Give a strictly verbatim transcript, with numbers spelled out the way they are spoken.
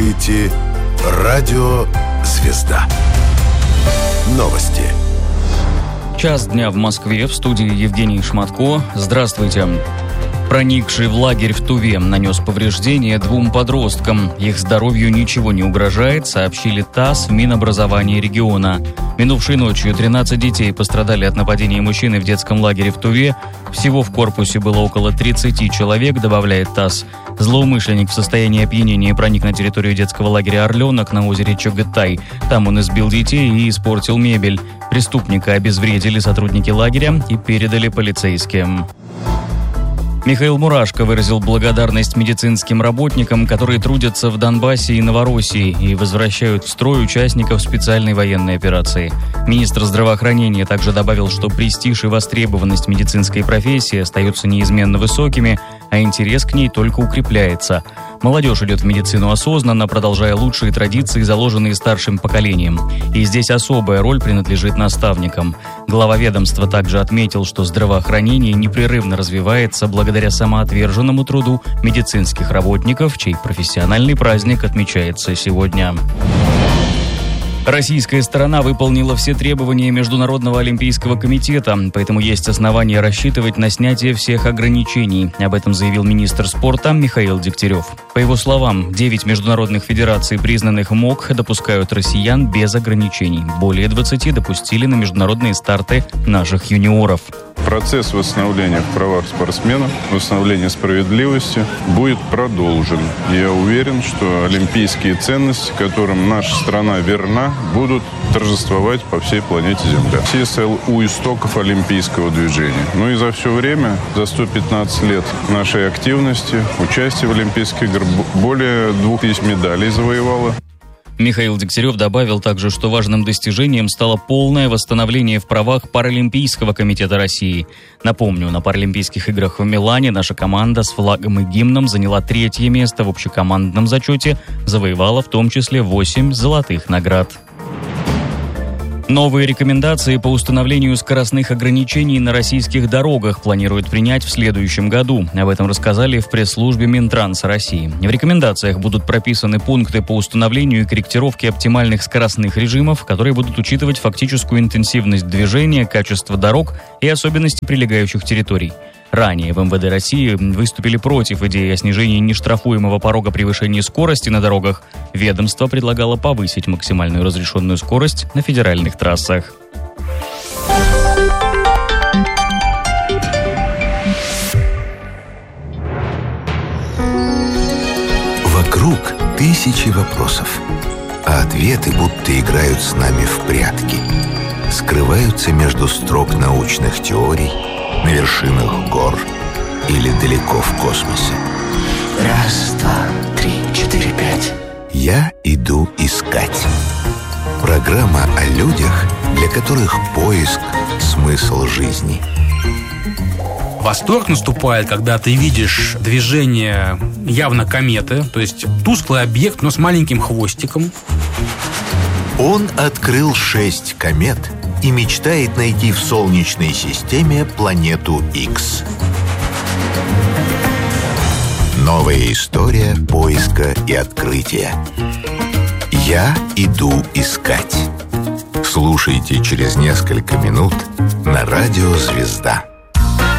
слушаете радио «Звезда». Новости. Час дня в Москве, в студии Евгений Шматко. Здравствуйте. Проникший в лагерь в Туве нанес повреждения двум подросткам. Их здоровью ничего не угрожает, сообщили ТАСС в Минобразовании региона. Минувшей ночью тринадцать детей пострадали от нападения мужчины в детском лагере в Туве. Всего в корпусе было около тридцати человек, добавляет ТАСС. Злоумышленник в состоянии опьянения проник на территорию детского лагеря «Орленок» на озере Чогытай. Там он избил детей и испортил мебель. Преступника обезвредили сотрудники лагеря и передали полицейским. Михаил Мурашко выразил благодарность медицинским работникам, которые трудятся в Донбассе и Новороссии и возвращают в строй участников специальной военной операции. Министр здравоохранения также добавил, что престиж и востребованность медицинской профессии остаются неизменно высокими, а интерес к ней только укрепляется. Молодежь идет в медицину осознанно, продолжая лучшие традиции, заложенные старшим поколением. И здесь особая роль принадлежит наставникам. Глава ведомства также отметил, что здравоохранение непрерывно развивается благодаря самоотверженному труду медицинских работников, чей профессиональный праздник отмечается сегодня. Российская сторона выполнила все требования Международного олимпийского комитета, поэтому есть основания рассчитывать на снятие всех ограничений. Об этом заявил министр спорта Михаил Дегтярев. По его словам, девять международных федераций, признанных МОК, допускают россиян без ограничений. Более двадцати допустили на международные старты наших юниоров. Процесс восстановления в правах спортсменов, восстановления справедливости будет продолжен. Я уверен, что олимпийские ценности, которым наша страна верна, будут торжествовать по всей планете Земля. Все стоял у истоков олимпийского движения. Ну и за все время, за сто пятнадцать лет нашей активности, участия в Олимпийских играх, более двух тысяч медалей завоевала. Михаил Дегтярев добавил также, что важным достижением стало полное восстановление в правах Паралимпийского комитета России. Напомню, на Паралимпийских играх в Милане наша команда с флагом и гимном заняла третье место в общекомандном зачете, завоевала в том числе восемь золотых наград. Новые рекомендации по установлению скоростных ограничений на российских дорогах планируют принять в следующем году. Об этом рассказали в пресс-службе Минтранса России. В рекомендациях будут прописаны пункты по установлению и корректировке оптимальных скоростных режимов, которые будут учитывать фактическую интенсивность движения, качество дорог и особенности прилегающих территорий. Ранее в эм вэ дэ России выступили против идеи о снижении нештрафуемого порога превышения скорости на дорогах. Ведомство предлагало повысить максимальную разрешенную скорость на федеральных трассах. Вокруг тысячи вопросов, а ответы будто играют с нами в прятки. Скрываются между строк научных теорий, на вершинах гор или далеко в космосе. Раз, два, три, четыре, пять. Я иду искать. Программа о людях, для которых поиск – смысл жизни. Восторг наступает, когда ты видишь движение явно кометы, то есть тусклый объект, но с маленьким хвостиком. Он открыл шесть комет и мечтает найти в Солнечной системе планету Икс. Новая история поиска и открытия. Я иду искать. Слушайте через несколько минут на радио «Звезда».